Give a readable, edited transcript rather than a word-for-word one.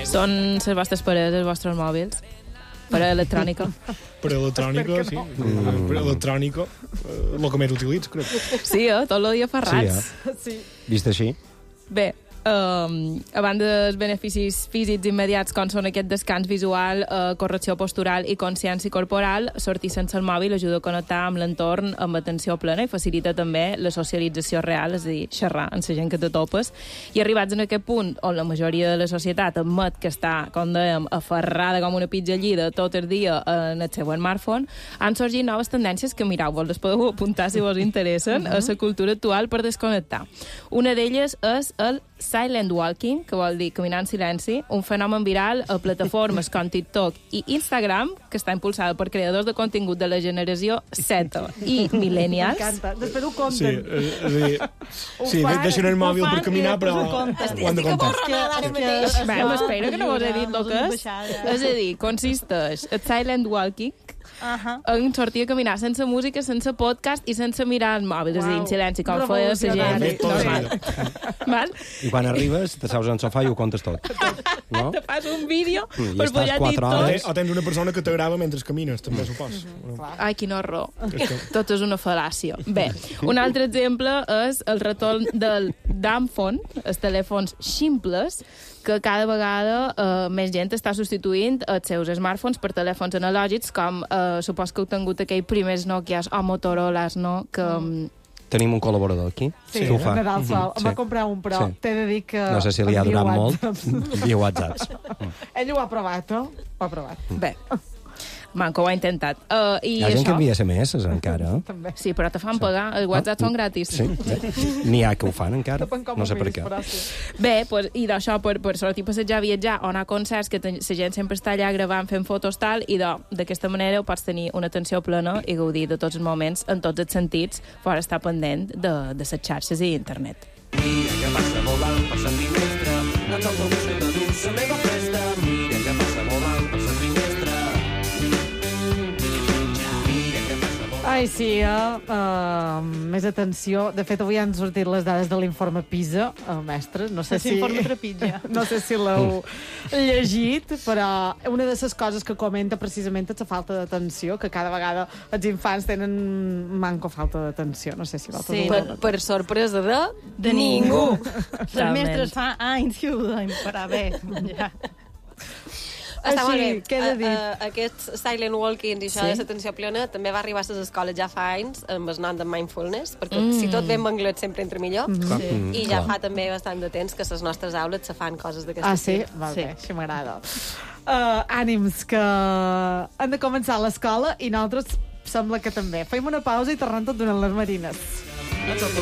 Són les vostres parelles, els vostres mòbils. Per electrònica. Per electrònica, sí. Per electrònica, el que més utilitzo, crec. Sí, tot el dia ferrats. Sí. Vist així? Bé, a banda dels beneficis físics immediats com són aquest descans visual, correcció postural i consciència corporal, sortir sense el mòbil ajuda a connectar amb l'entorn amb atenció plena i facilita també la socialització real, és a dir, xerrar amb la gent que te topes. I arribats en aquest punt on la majoria de la societat admet que està, com dèiem, aferrada com una pitjallida tot el dia en el seu smartphone, han sorgit noves tendències que, mireu, les podeu apuntar si vos interessen, a la cultura actual per desconnectar. Una d'elles és el silent walking, que vol dir caminar en silenci, un fenomen viral a plataformes com TikTok i Instagram, que està impulsada per creadors de contingut de la generació Z i millennials. M'encanta. Després ho Sí, compten. és a dir, sí, deixen el mòbil per caminar, però ho han de comptar. Bé, m'espero que no vos he dit el que és. És a dir, consisteix el silent walking en sortir a caminar sense música, sense podcast i sense mirar el mòbil, és a dir, en silenci, com feia la gent normal. Val? I quan arribes, te seus al sofà i ho contes tot. No? Te fas un vídeo I per estàs poder dir 4 tot. hores. O tens una persona que t'agrada mentre camines, també supos. Ai, quin horror. Tot és una fal·làcia. Bé, un altre exemple és el retorn del dumb phone, els telèfons ximples, que cada vegada més gent està substituint els seus smartphones per telèfons analògics, com supos que heu tingut aquells primers Nokias o Motorolas, no?, que... Tenim un col·laborador aquí. Sí, que ho fa. Nadal Sol. Em va comprar un, però t'he de dir que... No sé si li ha envia durat molt. WhatsApps. Envia whatsapps. Ell ho ha provat, Ho ha provat. Bé, manco, ho ha intentat. I Hi ha gent que això... envia SMS encara. També. Sí, però te fan pagar. Els WhatsApp són gratis. Sí, n'hi ha que ho fan encara. Depèn com No ho sé per miris, què. però sí. Bé, pues, i d'això, per sortir a passejar, viatjar, o anar a concerts, que la gent sempre està allà gravant, fent fotos, tal, i d'aquesta manera pots tenir una atenció plena i gaudir de tots els moments, en tots els sentits, fora estar pendent de les xarxes i internet. Mira que passa volant per la finestra, no toca un de dins la meva festa. Mira que passa volant per la finestra. Mira que passa volant. Ai, sí, més atenció. De fet, avui han sortit les dades de l'informe PISA, mestre. No sé si... L'informe trepitja. No sé si l'heu llegit, però una de les coses que comenta precisament és la falta d'atenció, que cada vegada els infants tenen manco falta d'atenció. No sé si Sí, Per sorpresa De ningú. Les Realment. mestres fa anys que ho deim, però bé, ja. Està molt bé. Què he de dir? Aquest silent walking i això de l'atenció plena també va arribar a les escoles ja fa anys amb el nom de mindfulness, perquè si tot ben banglot sempre entra millor. I ja fa també bastant de temps que les nostres aules se fan coses d'aquest Sí? estil. Val bé, això m'agrada. Ànims, que han de començar l'escola i nosaltres sembla que també. Fem una pausa i tornem tot donant les marines.